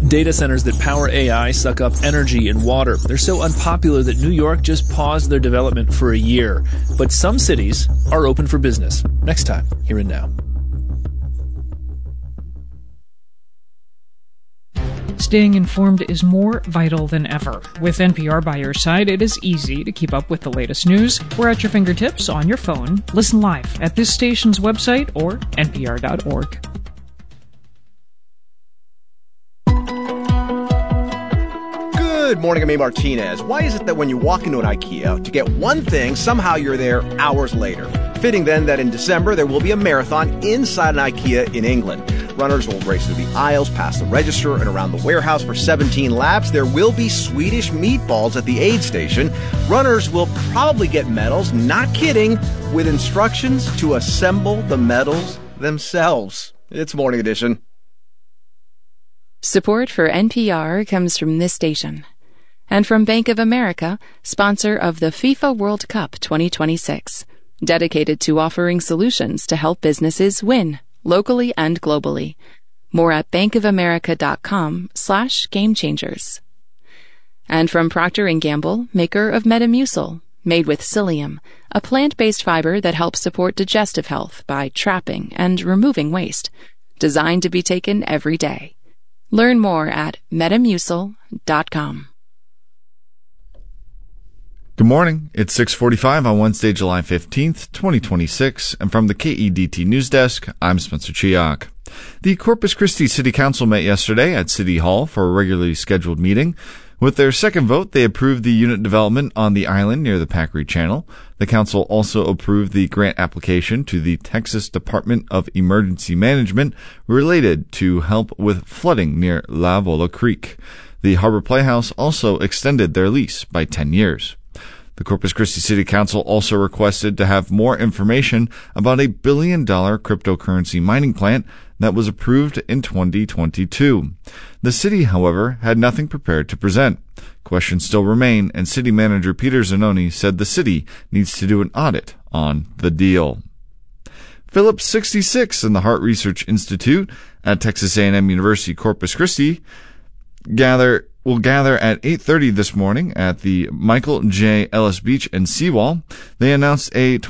Data centers that power AI suck up energy and water. They're so unpopular that New York just paused their development for a year. But some cities are open for business. Next time, Here and Now. Staying informed is more vital than ever. With NPR by your side, it is easy to keep up with the latest news. We're at your fingertips on your phone. Listen live at this station's website or npr.org. Good morning, I'm A. Martinez. Why is it that when you walk into an IKEA to get one thing, somehow you're there hours later? Fitting then that in December there will be a marathon inside an IKEA in England. Runners will race through the aisles, past the register, and around the warehouse for 17 laps. There will be Swedish meatballs at the aid station. Runners will probably get medals, not kidding, with instructions to assemble the medals themselves. It's Morning Edition. Support for NPR comes from this station. And from Bank of America, sponsor of the FIFA World Cup 2026, dedicated to offering solutions to help businesses win, locally and globally. More at bankofamerica.com/gamechangers. And from Procter & Gamble, maker of Metamucil, made with psyllium, a plant-based fiber that helps support digestive health by trapping and removing waste, designed to be taken every day. Learn more at metamucil.com. Good morning. It's 6:45 on Wednesday, July 15th, 2026, and from the KEDT News Desk, I'm Spencer Chiak. The Corpus Christi City Council met yesterday at City Hall for a regularly scheduled meeting. With their second vote, they approved the unit development on the island near the Packery Channel. The council also approved the grant application to the Texas Department of Emergency Management related to help with flooding near La Vola Creek. The Harbor Playhouse also extended their lease by 10 years. The Corpus Christi City Council also requested to have more information about a $1 billion cryptocurrency mining plant that was approved in 2022. The city, however, had nothing prepared to present. Questions still remain, and City Manager Peter Zanoni said the city needs to do an audit on the deal. Phillips 66 and the Hart Research Institute at Texas A&M University Corpus Christi will gather at 8:30 this morning at the Michael J. Ellis Beach and Seawall. They announced a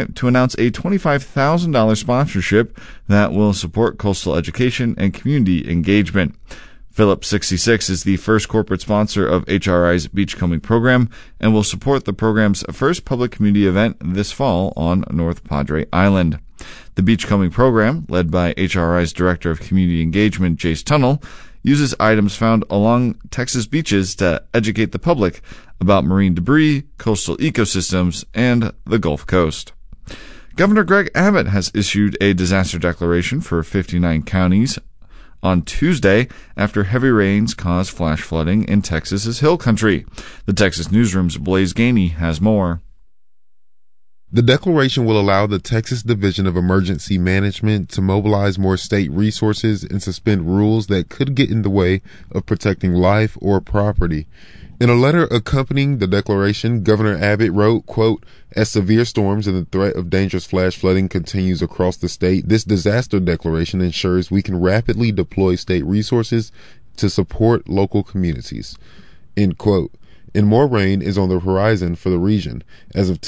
$25,000 sponsorship that will support coastal education and community engagement. Phillips 66 is the first corporate sponsor of HRI's Beachcombing program and will support the program's first public community event this fall on North Padre Island. The Beachcombing program, led by HRI's Director of Community Engagement, Jace Tunnell, uses items found along Texas beaches to educate the public about marine debris, coastal ecosystems, and the Gulf Coast. Governor Greg Abbott has issued a disaster declaration for 59 counties on Tuesday after heavy rains caused flash flooding in Texas's Hill Country. The Texas Newsroom's Blaze Gainey has more. The declaration will allow the Texas Division of Emergency Management to mobilize more state resources and suspend rules that could get in the way of protecting life or property. In a letter accompanying the declaration, Governor Abbott wrote, quote, "As severe storms and the threat of dangerous flash flooding continues across the state, this disaster declaration ensures we can rapidly deploy state resources to support local communities." End quote. And more rain is on the horizon for the region. As of